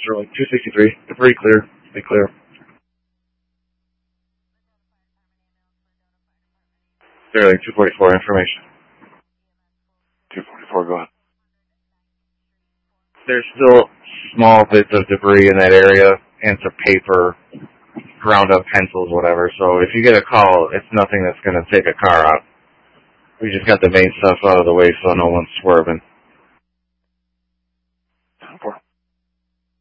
Sterling 263. Debris clear. Stay clear. Sterling 244. Information. 244. Go ahead. There's still small bits of debris in that area and some paper, ground up pencils, whatever. So if you get a call, it's nothing that's going to take a car out. We just got the main stuff out of the way so no one's swerving.